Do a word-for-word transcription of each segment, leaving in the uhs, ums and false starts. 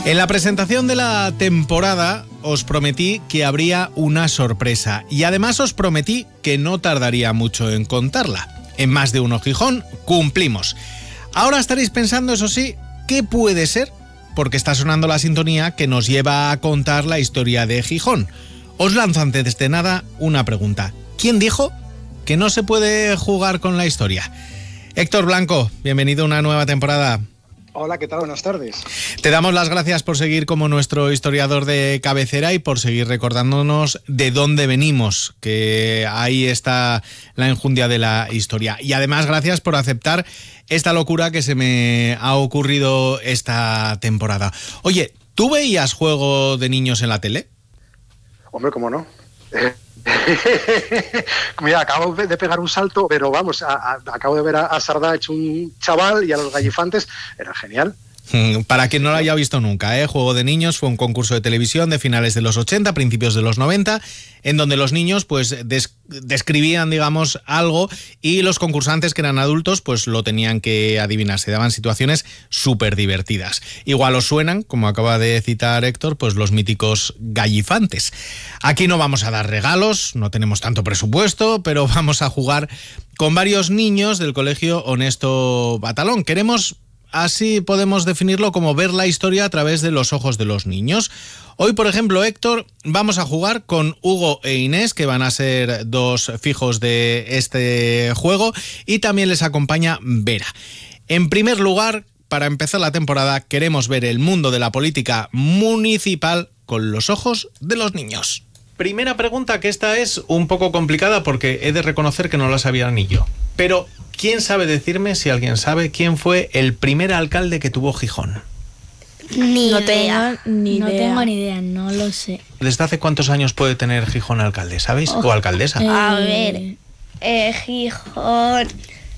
En la presentación de la temporada os prometí que habría una sorpresa y además os prometí que no tardaría mucho en contarla. En Más de Uno Gijón cumplimos. Ahora estaréis pensando, eso sí, ¿qué puede ser? Porque está sonando la sintonía que nos lleva a contar la historia de Gijón. Os lanzo antes de nada una pregunta. ¿Quién dijo que no se puede jugar con la historia? Héctor Blanco, bienvenido a una nueva temporada. Hola, ¿qué tal? Buenas tardes. Te damos las gracias por seguir como nuestro historiador de cabecera y por seguir recordándonos de dónde venimos, que ahí está la enjundia de la historia. Y además, gracias por aceptar esta locura que se me ha ocurrido esta temporada. Oye, ¿tú veías Juego de Niños en la tele? Hombre, ¿cómo no? Mira, acabo de pegar un salto, pero vamos, a, a, acabo de ver a, a Sardá hecho un chaval y a los Gallifantes, era genial. Para quien no lo haya visto nunca, ¿eh? Juego de Niños fue un concurso de televisión de finales de los ochenta, principios de los noventa, en donde los niños pues des- describían, digamos, algo y los concursantes, que eran adultos, pues lo tenían que adivinar. Se daban situaciones súper divertidas. Igual os suenan, como acaba de citar Héctor, pues los míticos Gallifantes. Aquí no vamos a dar regalos, no tenemos tanto presupuesto, pero vamos a jugar con varios niños del Colegio Honesto Batalón. Queremos... Así podemos definirlo como ver la historia a través de los ojos de los niños. Hoy, por ejemplo, Héctor, vamos a jugar con Hugo e Inés, que van a ser dos fijos de este juego, y también les acompaña Vera. En primer lugar, para empezar la temporada, queremos ver el mundo de la política municipal con los ojos de los niños. Primera pregunta, que esta es un poco complicada porque he de reconocer que no la sabía ni yo. Pero, ¿quién sabe decirme, si alguien sabe, quién fue el primer alcalde que tuvo Gijón? Ni no idea. Tengo ni no idea. tengo ni idea, no lo sé. ¿Desde hace cuántos años puede tener Gijón alcalde, sabéis? Oh, o alcaldesa. eh, A ver, eh, Gijón,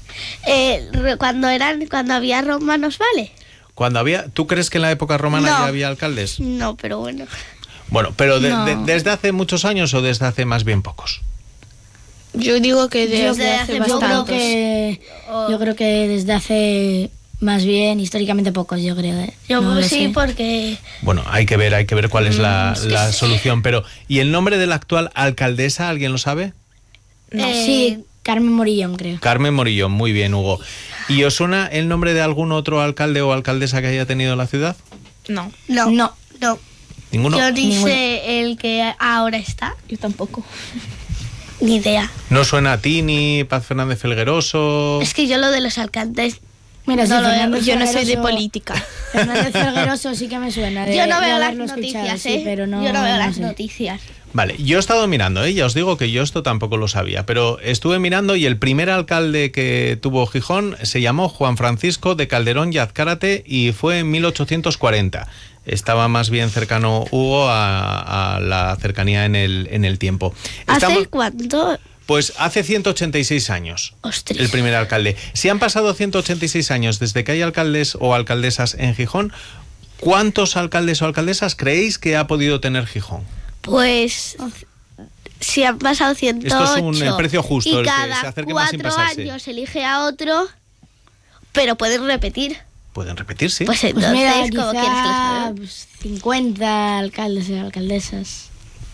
eh, re- cuando eran, cuando había romanos, ¿vale? Cuando había, ¿tú crees que en la época romana No. ya había alcaldes? No, pero bueno. Bueno, pero de- No. de- ¿desde hace muchos años o desde hace más bien pocos? Yo digo que desde, Desde hace hace Yo creo bastantes. que O- yo creo que desde hace más bien históricamente pocos, yo creo. ¿eh? Yo No lo sí, sé. porque Bueno, hay que ver, hay que ver cuál es la, Mm, la sí. solución. Pero, ¿y el nombre de la actual alcaldesa, alguien lo sabe? eh, Sí, Carmen Morillón, creo. Carmen Morillón, muy bien, Hugo. ¿Y os suena el nombre de algún otro alcalde o alcaldesa que haya tenido la ciudad? No, no, No. no. ¿Ninguno? Yo ni Ninguno. sé el que ahora está, yo tampoco. ni idea. ¿No suena a ti ni Paz Fernández Felgueroso? Es que yo lo de los alcaldes, Mira, sí, No lo- Fernández Yo no soy de Felgueroso- política. Fernández Felgueroso sí que me suena. de- yo no de veo las haberlo escuchado, noticias, sí, ¿eh? pero no, yo no veo no las sé. noticias. Vale, yo he estado mirando, ¿eh? Ya os digo que yo esto tampoco lo sabía, pero estuve mirando y el primer alcalde que tuvo Gijón se llamó Juan Francisco de Calderón y Azcárate y fue en mil ochocientos cuarenta. Estaba más bien cercano, Hugo, a, a la cercanía en el, en el tiempo. ¿Hace Estamos- cuánto? Pues hace ciento ochenta y seis años. Ostras. El primer alcalde. Si han pasado ciento ochenta y seis años desde que hay alcaldes o alcaldesas en Gijón, ¿cuántos alcaldes o alcaldesas creéis que ha podido tener Gijón? Pues si han pasado ciento ocho Esto es un- el precio justo, y el que cada se acerque más sin cuatro pasarse. años elige a otro, pero pueden repetir. Pueden repetir, sí. Pues Pues entonces, mira, ¿cómo quieres que lo quizá sabe? pues, cincuenta alcaldes y alcaldesas.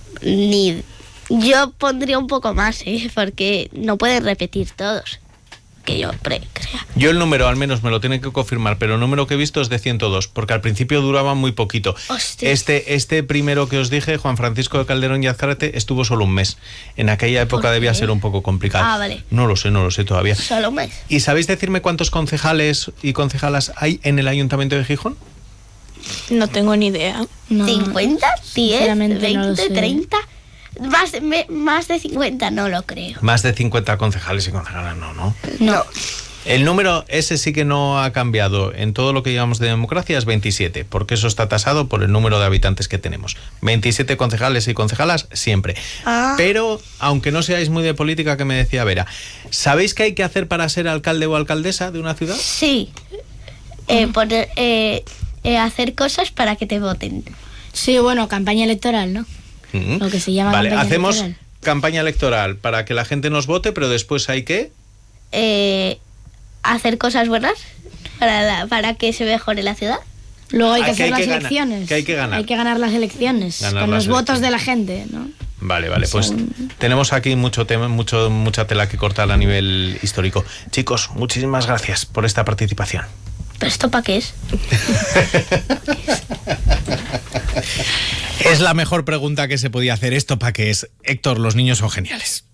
Ni yo pondría un poco más, ¿eh? Porque no pueden repetir todos. Que yo pre crea. Yo el número, al menos me lo tienen que confirmar, pero el número que he visto es de ciento dos, porque al principio duraba muy poquito. Hostia. Este, este primero que os dije, Juan Francisco de Calderón y Azcárate, estuvo solo un mes. En aquella época ¿Por debía qué? ser un poco complicado. Ah, vale. No lo sé, no lo sé todavía. Solo un mes. ¿Y sabéis decirme cuántos concejales y concejalas hay en el Ayuntamiento de Gijón? No tengo ni idea. No, ¿cincuenta? ¿diez? sinceramente no lo ¿veinte? sé. ¿treinta? Más de, me- más de cincuenta no lo creo. Más de cincuenta concejales y concejalas, no, ¿no? No. El número ese sí que no ha cambiado en todo lo que llevamos de democracia, es veintisiete, porque eso está tasado por el número de habitantes que tenemos. veintisiete concejales y concejalas siempre. Ah. Pero, aunque no seáis muy de política, que me decía Vera, ¿sabéis qué hay que hacer para ser alcalde o alcaldesa de una ciudad? Sí. Eh, poner, eh, eh, hacer cosas para que te voten. Sí, bueno, campaña electoral, ¿no? Mm. Lo que se llama Vale, campaña hacemos electoral. campaña electoral para que la gente nos vote, pero después hay que... Eh, hacer cosas buenas para, la- para que se mejore la ciudad. Luego hay que Ah, hacer hay las que ganar, elecciones. que hay que ganar. Hay que ganar las elecciones Ganar con las los votos elecciones. de la gente, ¿no? Vale, vale, pues Según- tenemos aquí mucho tema, mucho, mucha tela que cortar a nivel histórico. Chicos, muchísimas gracias por esta participación. ¿Pero esto para qué es? Es la mejor pregunta que se podía hacer. ¿Esto para qué es? Héctor, los niños son geniales.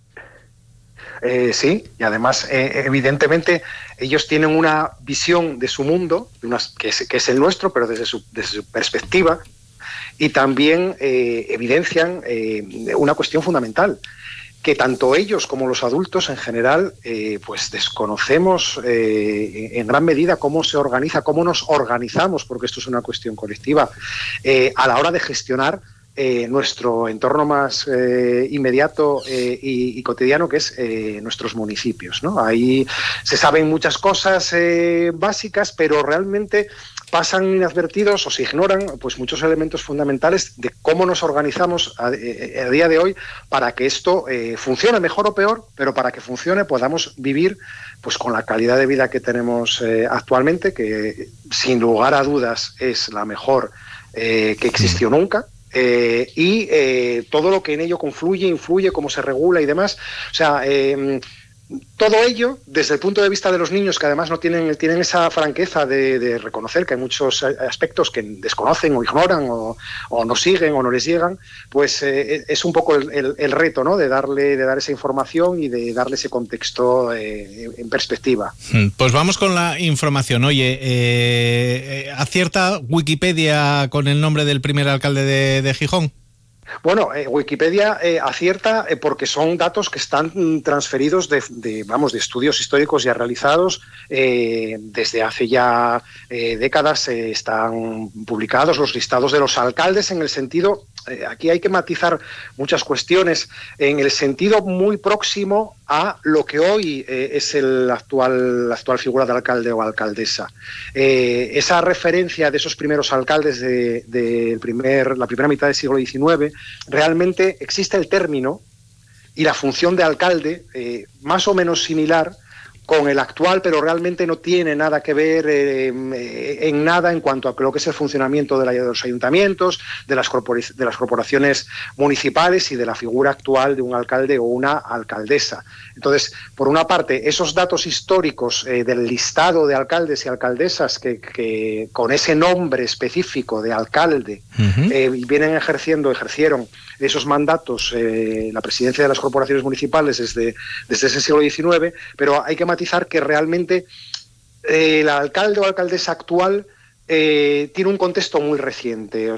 Eh, sí, y además, eh, evidentemente, ellos tienen una visión de su mundo, de unas, que, es, que es el nuestro, pero desde su, desde su perspectiva, y también eh, evidencian eh, una cuestión fundamental, que tanto ellos como los adultos en general, eh, pues desconocemos eh, en gran medida cómo se organiza, cómo nos organizamos, porque esto es una cuestión colectiva, eh, a la hora de gestionar Eh, nuestro entorno más eh, inmediato eh, y, y cotidiano, que es eh, nuestros municipios, ¿no? Ahí se saben muchas cosas eh, básicas, pero realmente pasan inadvertidos o se ignoran pues muchos elementos fundamentales de cómo nos organizamos a, a día de hoy para que esto eh, funcione mejor o peor, pero para que funcione podamos vivir pues con la calidad de vida que tenemos eh, actualmente, que sin lugar a dudas es la mejor eh, que existió nunca. Eh, y eh, todo lo que en ello confluye, influye, cómo se regula y demás. O sea, eh, todo ello, desde el punto de vista de los niños, que además no tienen, tienen esa franqueza de, de reconocer que hay muchos aspectos que desconocen o ignoran o, o no siguen o no les llegan, pues eh, es un poco el, el, el reto, ¿no? De darle, de dar esa información y de darle ese contexto eh, en perspectiva. Pues vamos con la información. Oye, eh, ¿acierta Wikipedia con el nombre del primer alcalde de, de Gijón? Bueno, eh, Wikipedia eh, acierta eh, porque son datos que están mm, transferidos de, de, vamos, de estudios históricos ya realizados eh, desde hace ya eh, décadas. Eh, están publicados los listados de los alcaldes en el sentido, eh, aquí hay que matizar muchas cuestiones, en el sentido muy próximo a lo que hoy eh, es el actual, la actual figura de alcalde o alcaldesa. Eh, esa referencia de esos primeros alcaldes de, de el primer, la primera mitad del siglo diecinueve, realmente existe el término y la función de alcalde eh, más o menos similar con el actual, pero realmente no tiene nada que ver eh, en nada en cuanto a lo que es el funcionamiento de, la, de los ayuntamientos, de las, de las corporaciones municipales y de la figura actual de un alcalde o una alcaldesa. Entonces, por una parte, esos datos históricos eh, del listado de alcaldes y alcaldesas que, que con ese nombre específico de alcalde uh-huh. eh, vienen ejerciendo, ejercieron esos mandatos, eh, la presidencia de las corporaciones municipales desde, desde ese siglo diecinueve, pero hay que matizar que realmente eh, el alcalde o alcaldesa actual eh, tiene un contexto muy reciente.